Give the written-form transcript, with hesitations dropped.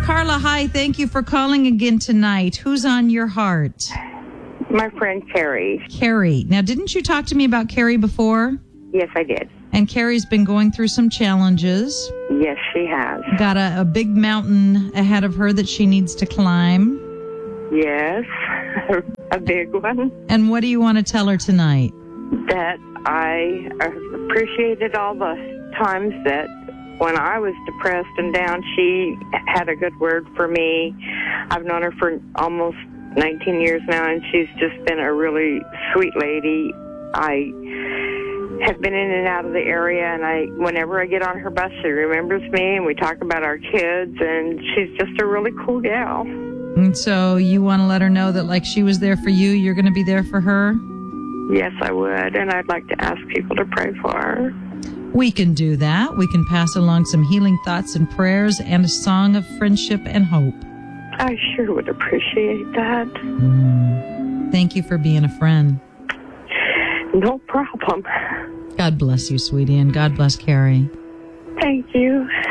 Carla, hi. Thank you for calling again tonight. Who's on your heart? My friend Carrie. Carrie. Now, didn't you talk to me about Carrie before? Yes, I did. And Carrie's been going through some challenges. Yes, she has. Got a big mountain ahead of her that she needs to climb. Yes, a big one. And what do you want to tell her tonight? That I appreciated all the times that when I was depressed and down, she had a good word for me. I've known her for almost 19 years now, and she's just been a really sweet lady. I have been in and out of the area, and whenever I get on her bus, she remembers me, and we talk about our kids, and she's just a really cool gal. And so you want to let her know that like she was there for you, you're going to be there for her? Yes, I would, and I'd like to ask people to pray for her. We can do that. We can pass along some healing thoughts and prayers and a song of friendship and hope. I sure would appreciate that. Thank you for being a friend. No problem. God bless you, sweetie, and God bless Carrie. Thank you.